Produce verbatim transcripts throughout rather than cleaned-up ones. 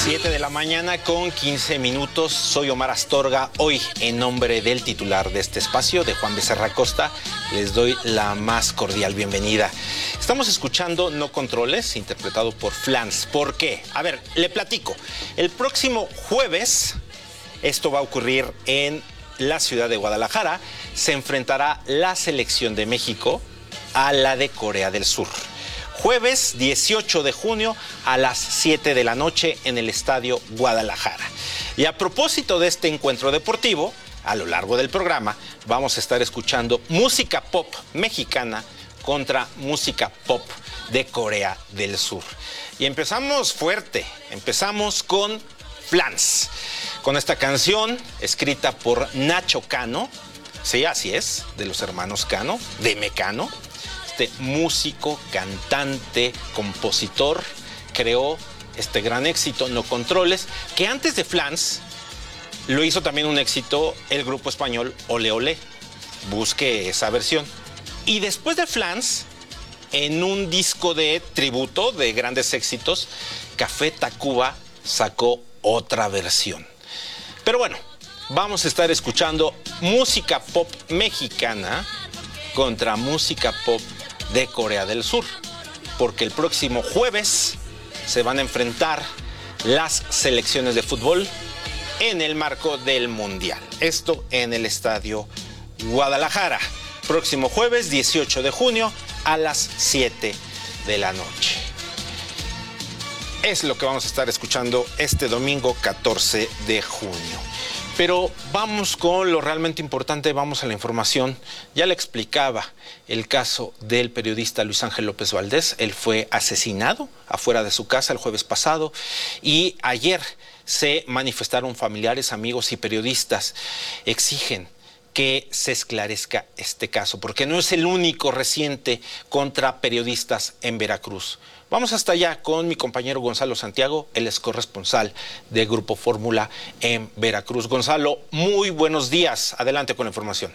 siete de la mañana con quince minutos. Soy Omar Astorga. Hoy, en nombre del titular de este espacio, de Juan Becerra Costa, les doy la más cordial bienvenida. Estamos escuchando No Controles, interpretado por Flans. ¿Por qué? A ver, le platico. El próximo jueves, esto va a ocurrir en la ciudad de Guadalajara, se enfrentará la selección de México a la de Corea del Sur. Jueves dieciocho de junio a las siete de la noche en el Estadio Guadalajara. Y a propósito de este encuentro deportivo, a lo largo del programa vamos a estar escuchando música pop mexicana contra música pop de Corea del Sur. Y empezamos fuerte, empezamos con Flans, con esta canción escrita por Nacho Cano, sí, así es, de los hermanos Cano, de Mecano. Este músico, cantante, compositor, creó este gran éxito, No Controles, que antes de Flans lo hizo también un éxito el grupo español Ole Ole. Busque esa versión. Y después de Flans, en un disco de tributo de grandes éxitos, Café Tacuba sacó otra versión. Pero bueno, vamos a estar escuchando música pop mexicana contra música pop de Corea del Sur, porque el próximo jueves se van a enfrentar las selecciones de fútbol en el marco del Mundial. Esto en el Estadio Guadalajara. Próximo jueves dieciocho de junio a las siete de la noche. Es lo que vamos a estar escuchando este domingo catorce de junio. Pero vamos con lo realmente importante, vamos a la información. Ya le explicaba el caso del periodista Luis Ángel López Valdés. Él fue asesinado afuera de su casa el jueves pasado y ayer se manifestaron familiares, amigos y periodistas. Exigen que se esclarezca este caso, porque no es el único reciente contra periodistas en Veracruz. Vamos hasta allá con mi compañero Gonzalo Santiago, él es corresponsal de Grupo Fórmula en Veracruz. Gonzalo, muy buenos días. Adelante con la información.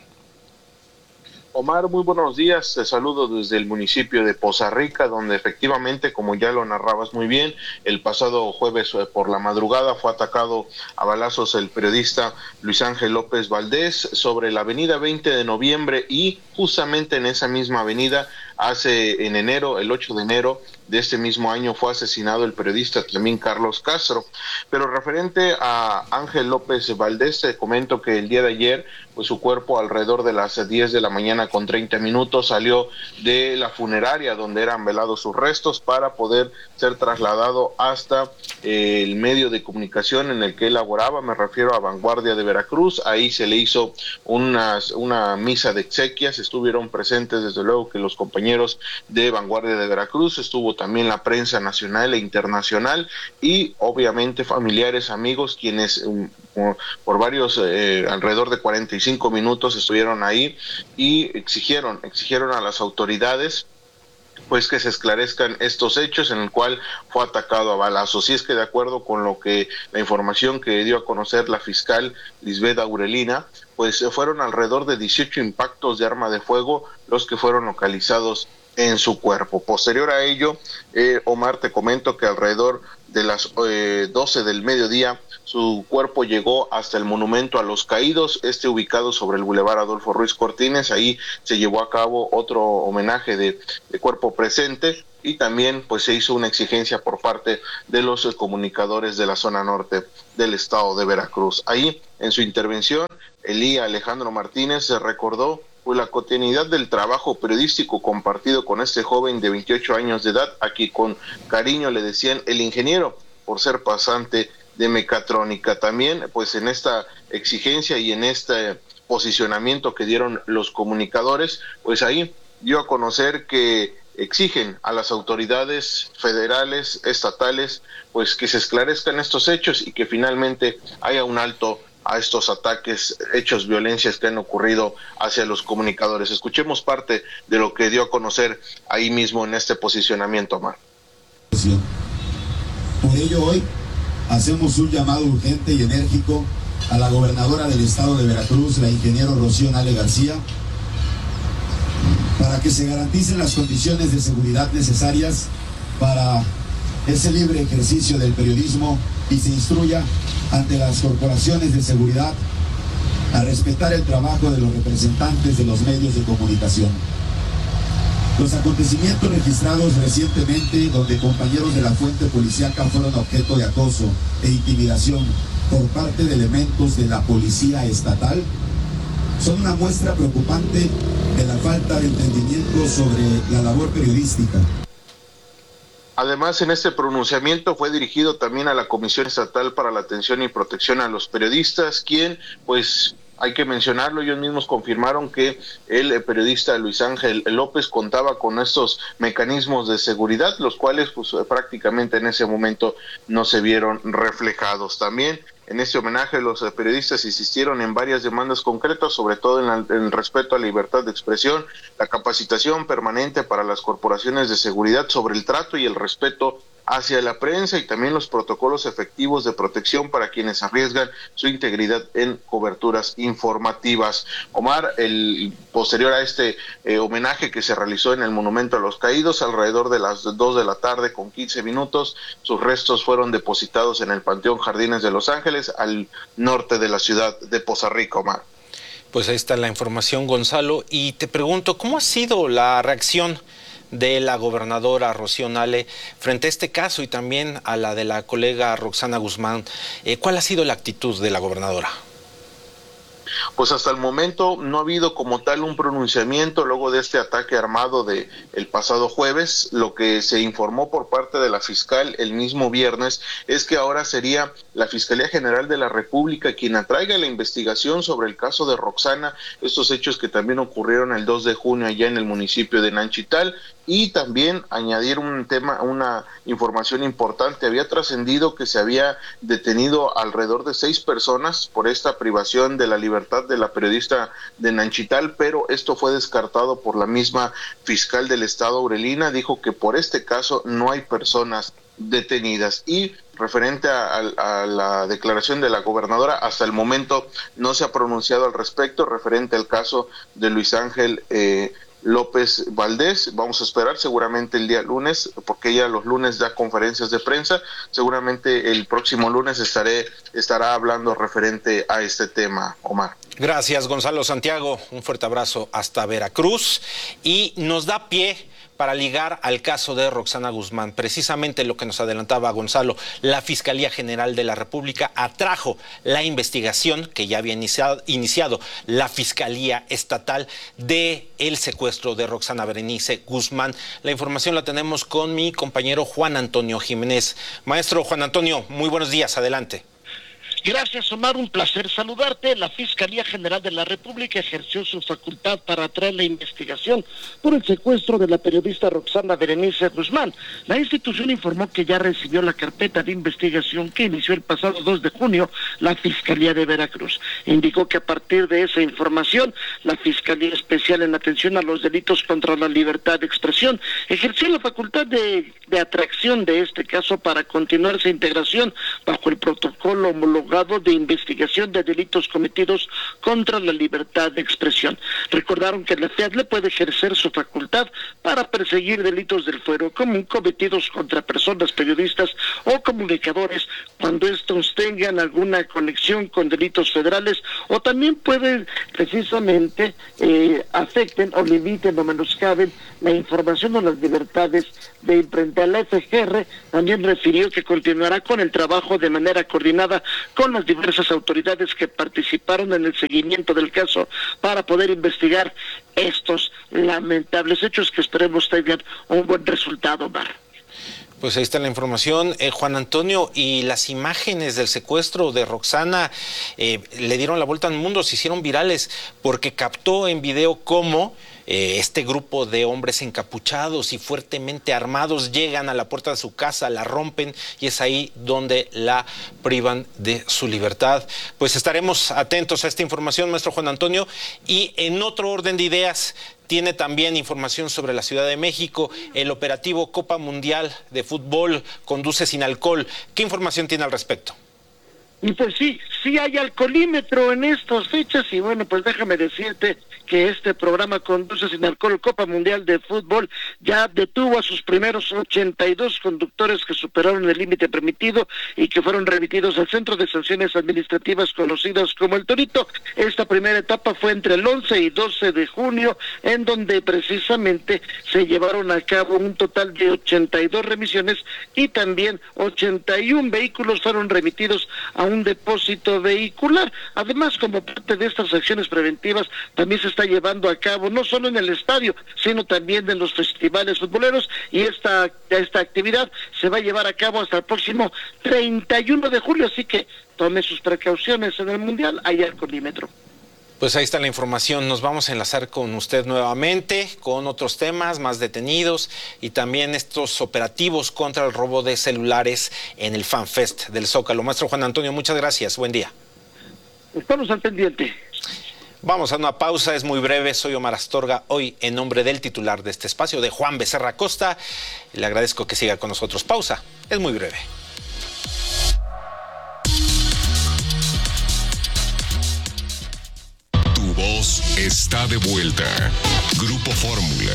Omar, muy buenos días. Te saludo desde el municipio de Poza Rica, donde efectivamente, como ya lo narrabas muy bien, el pasado jueves por la madrugada fue atacado a balazos el periodista Luis Ángel López Valdés sobre la avenida veinte de noviembre, y justamente en esa misma avenida, hace en enero, el ocho de enero de este mismo año, fue asesinado el periodista también Carlos Castro. Pero referente a Ángel López Valdés, te comento que el día de ayer, pues su cuerpo alrededor de las diez de la mañana con treinta minutos salió de la funeraria donde eran velados sus restos para poder ser trasladado hasta eh, el medio de comunicación en el que él laboraba, me refiero a Vanguardia de Veracruz. Ahí se le hizo unas, una misa de exequias, estuvieron presentes desde luego que los compañeros de Vanguardia de Veracruz, estuvo también la prensa nacional e internacional y obviamente familiares, amigos, quienes um, por, por varios, eh, alrededor de cuarenta y cinco minutos estuvieron ahí y exigieron, exigieron a las autoridades pues que se esclarezcan estos hechos en el cual fue atacado a balazos. Y es que de acuerdo con lo que la información que dio a conocer la fiscal Lisbeth Aurelina, pues fueron alrededor de dieciocho impactos de arma de fuego los que fueron localizados en su cuerpo. Posterior a ello, eh, Omar, te comento que alrededor de las eh, doce del mediodía su cuerpo llegó hasta el Monumento a los Caídos, este ubicado sobre el Boulevard Adolfo Ruiz Cortines. Ahí se llevó a cabo otro homenaje de, de cuerpo presente y también pues se hizo una exigencia por parte de los eh, comunicadores de la zona norte del estado de Veracruz. Ahí en su intervención, Elí Alejandro Martínez se recordó pues la cotidianidad del trabajo periodístico compartido con este joven de veintiocho años de edad, a quien con cariño le decían el ingeniero por ser pasante de mecatrónica. También pues en esta exigencia y en este posicionamiento que dieron los comunicadores, pues ahí dio a conocer que exigen a las autoridades federales, estatales, pues que se esclarezcan estos hechos y que finalmente haya un alto a estos ataques, hechos, violencias que han ocurrido hacia los comunicadores. Escuchemos parte de lo que dio a conocer ahí mismo en este posicionamiento, Omar. Por ello hoy hacemos un llamado urgente y enérgico a la gobernadora del estado de Veracruz, la ingeniero Rocío Nale García, para que se garanticen las condiciones de seguridad necesarias para ese libre ejercicio del periodismo y se instruya ante las corporaciones de seguridad a respetar el trabajo de los representantes de los medios de comunicación. Los acontecimientos registrados recientemente, donde compañeros de la fuente policíaca fueron objeto de acoso e intimidación por parte de elementos de la policía estatal, son una muestra preocupante de la falta de entendimiento sobre la labor periodística. Además, en este pronunciamiento fue dirigido también a la Comisión Estatal para la Atención y Protección a los Periodistas, quien, pues, hay que mencionarlo, ellos mismos confirmaron que el periodista Luis Ángel López contaba con estos mecanismos de seguridad, los cuales pues prácticamente en ese momento no se vieron reflejados. También en este homenaje los periodistas insistieron en varias demandas concretas, sobre todo en, la, en el respeto a la libertad de expresión, la capacitación permanente para las corporaciones de seguridad sobre el trato y el respeto hacia la prensa y también los protocolos efectivos de protección para quienes arriesgan su integridad en coberturas informativas. Omar, el posterior a este eh, homenaje que se realizó en el Monumento a los Caídos, alrededor de las dos de la tarde con quince minutos, sus restos fueron depositados en el Panteón Jardines de Los Ángeles, al norte de la ciudad de Poza Rica, Omar. Pues ahí está la información, Gonzalo, y te pregunto, ¿cómo ha sido la reacción de la gobernadora Rocío Nale frente a este caso y también a la de la colega Roxana Guzmán? Eh, ¿Cuál ha sido la actitud de la gobernadora? Pues hasta el momento no ha habido como tal un pronunciamiento luego de este ataque armado de el pasado jueves. Lo que se informó por parte de la fiscal el mismo viernes es que ahora sería la Fiscalía General de la República quien atraiga la investigación sobre el caso de Roxana, estos hechos que también ocurrieron el dos de junio allá en el municipio de Nanchital. Y también añadir un tema, una información importante, había trascendido que se había detenido alrededor de seis personas por esta privación de la libertad de la periodista de Nanchital, pero esto fue descartado por la misma fiscal del estado, Aurelina, dijo que por este caso no hay personas detenidas. Y referente a, a, a la declaración de la gobernadora, hasta el momento no se ha pronunciado al respecto, referente al caso de Luis Ángel eh, López Valdés. Vamos a esperar seguramente el día lunes, porque ella los lunes da conferencias de prensa, seguramente el próximo lunes estaré estará hablando referente a este tema, Omar. Gracias, Gonzalo Santiago, un fuerte abrazo hasta Veracruz, y nos da pie para ligar al caso de Roxana Guzmán. Precisamente lo que nos adelantaba Gonzalo, la Fiscalía General de la República atrajo la investigación que ya había iniciado, iniciado la Fiscalía Estatal de el secuestro de Roxana Berenice Guzmán. La información la tenemos con mi compañero Juan Antonio Jiménez. Maestro Juan Antonio, muy buenos días, adelante. Gracias, Omar, un placer saludarte. La Fiscalía General de la República ejerció su facultad para atraer la investigación por el secuestro de la periodista Roxana Berenice Guzmán. La institución informó que ya recibió la carpeta de investigación que inició el pasado dos de junio la Fiscalía de Veracruz. Indicó que a partir de esa información, la Fiscalía Especial en Atención a los Delitos contra la Libertad de Expresión ejerció la facultad de, de atracción de este caso para continuar su integración bajo el protocolo homologado de investigación de delitos cometidos contra la libertad de expresión. Recordaron que la F E A D L E puede ejercer su facultad para perseguir delitos del fuero común cometidos contra personas periodistas o comunicadores cuando estos tengan alguna conexión con delitos federales, o también pueden precisamente eh, afecten o limiten o menoscaben la información o las libertades de imprenta. La F G R también refirió que continuará con el trabajo de manera coordinada con las diversas autoridades que participaron en el seguimiento del caso para poder investigar estos lamentables hechos que esperemos tengan un buen resultado, Omar. Pues ahí está la información, eh, Juan Antonio, y las imágenes del secuestro de Roxana eh, le dieron la vuelta al mundo, se hicieron virales porque captó en video cómo eh, este grupo de hombres encapuchados y fuertemente armados llegan a la puerta de su casa, la rompen y es ahí donde la privan de su libertad. Pues estaremos atentos a esta información, maestro Juan Antonio, y en otro orden de ideas, tiene también información sobre la Ciudad de México, el operativo Copa Mundial de Fútbol Conduce sin alcohol. ¿Qué información tiene al respecto? Y pues sí, sí hay alcoholímetro en estas fechas y bueno, pues déjame decirte que este programa Conduce sin Alcohol, Copa Mundial de Fútbol, ya detuvo a sus primeros ochenta y dos conductores que superaron el límite permitido y que fueron remitidos al Centro de Sanciones Administrativas conocidos como el Torito. Esta primera etapa fue entre el once y doce de junio, en donde precisamente se llevaron a cabo un total de ochenta y dos remisiones y también ochenta y uno vehículos fueron remitidos a un depósito vehicular. Además, como parte de estas acciones preventivas, también se está llevando a cabo no solo en el estadio, sino también en los festivales futboleros, y esta, esta actividad se va a llevar a cabo hasta el próximo treinta y uno de julio, así que tome sus precauciones en el Mundial, allá al colímetro. Pues ahí está la información. Nos vamos a enlazar con usted nuevamente con otros temas más detenidos y también estos operativos contra el robo de celulares en el FanFest del Zócalo. Maestro Juan Antonio, muchas gracias. Buen día. Estamos al pendiente. Vamos a una pausa, es muy breve. Soy Omar Astorga, hoy en nombre del titular de este espacio, de Juan Becerra Costa. Le agradezco que siga con nosotros. Pausa, es muy breve. Tu voz está de vuelta. Grupo Fórmula.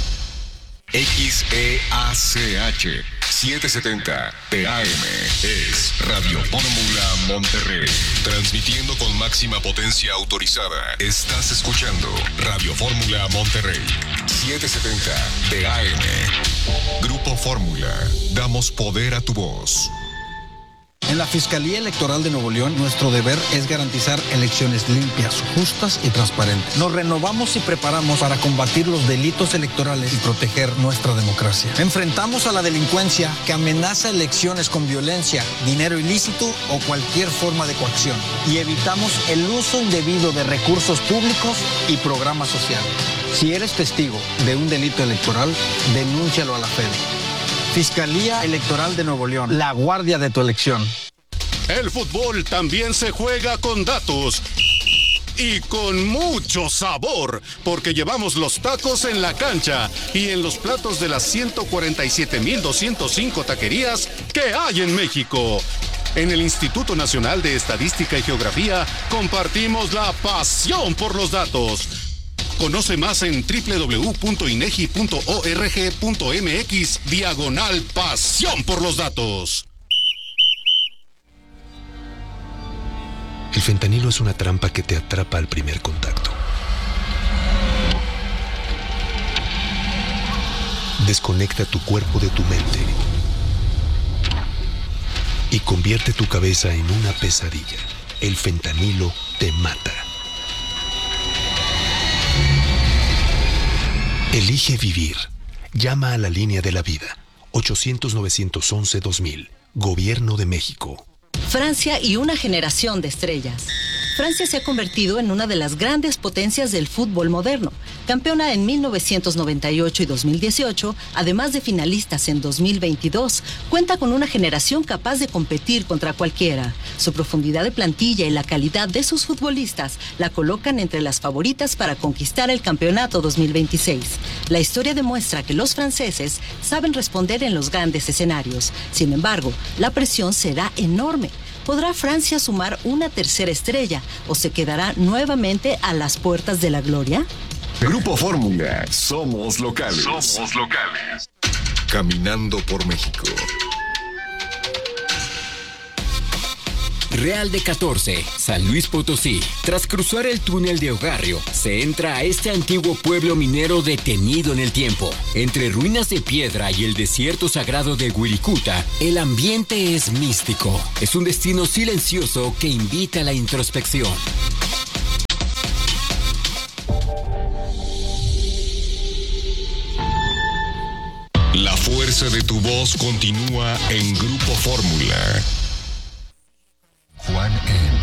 X E A C H setecientos setenta P A M es Radio Fórmula Monterrey. Transmitiendo con máxima potencia autorizada. Estás escuchando Radio Fórmula Monterrey. setecientos setenta P A M. Grupo Fórmula. Damos poder a tu voz. En la Fiscalía Electoral de Nuevo León, nuestro deber es garantizar elecciones limpias, justas y transparentes. Nos renovamos y preparamos para combatir los delitos electorales y proteger nuestra democracia. Enfrentamos a la delincuencia que amenaza elecciones con violencia, dinero ilícito o cualquier forma de coacción. Y evitamos el uso indebido de recursos públicos y programas sociales. Si eres testigo de un delito electoral, denúncialo a la F E D. Fiscalía Electoral de Nuevo León, la guardia de tu elección. El fútbol también se juega con datos y con mucho sabor, porque llevamos los tacos en la cancha y en los platos de las ciento cuarenta y siete mil doscientos cinco taquerías que hay en México. En el Instituto Nacional de Estadística y Geografía compartimos la pasión por los datos. Conoce más en doble u doble u doble u punto inegi punto org punto mx diagonal pasión por los datos. El fentanilo es una trampa que te atrapa al primer contacto. Desconecta tu cuerpo de tu mente y convierte tu cabeza en una pesadilla. El fentanilo te mata. Elige vivir. Llama a la línea de la vida. ochocientos, novecientos once, dos mil. Gobierno de México. Francia y una generación de estrellas. Francia se ha convertido en una de las grandes potencias del fútbol moderno. Campeona en mil novecientos noventa y ocho y dos mil dieciocho, además de finalistas en dos mil veintidós, cuenta con una generación capaz de competir contra cualquiera. Su profundidad de plantilla y la calidad de sus futbolistas la colocan entre las favoritas para conquistar el campeonato dos mil veintiséis. La historia demuestra que los franceses saben responder en los grandes escenarios. Sin embargo, la presión será enorme. ¿Podrá Francia sumar una tercera estrella o se quedará nuevamente a las puertas de la gloria? Grupo Fórmula. Somos locales. Somos locales. Caminando por México. Real de catorce, San Luis Potosí. Tras cruzar el túnel de Ogarrio, se entra a este antiguo pueblo minero detenido en el tiempo. Entre ruinas de piedra y el desierto sagrado de Wirikuta, el ambiente es místico. Es un destino silencioso que invita a la introspección. La fuerza de tu voz continúa en Grupo Fórmula. Juan N.